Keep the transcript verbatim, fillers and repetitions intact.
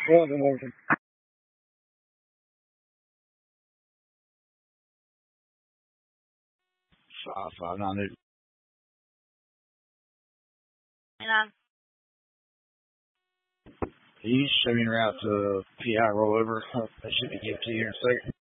Morgan, Morgan. Five five nine eight. And Can you show me route to P I rollover? That should be given to you in a second.